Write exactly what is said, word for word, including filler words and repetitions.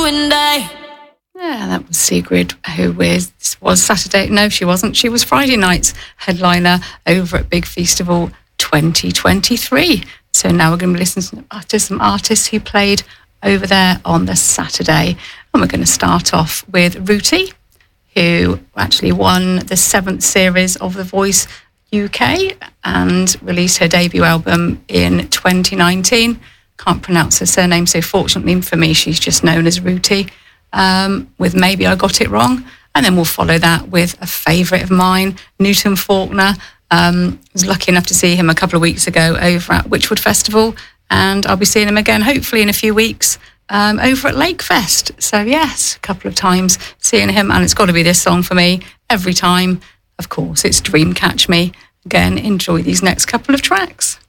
you and I. Yeah, that was Sigrid, who is, this was Saturday, no, she wasn't, she was Friday night's headliner over at Big Festival twenty twenty-three. So now we're going to be listening to some artists who played over there on the Saturday. And we're going to start off with Ruti, who actually won the seventh series of The Voice U K and released her debut album in twenty nineteen. Can't pronounce her surname, so fortunately for me, she's just known as Ruti. Um, with Maybe I Got It Wrong. And then we'll follow that with a favourite of mine, Newton Faulkner. Um, I was lucky enough to see him a couple of weeks ago over at Witchwood Festival, and I'll be seeing him again hopefully in a few weeks um, over at Lakefest. So yes, a couple of times seeing him, and it's got to be this song for me every time. Of course, it's Dream Catch Me. Again, enjoy these next couple of tracks.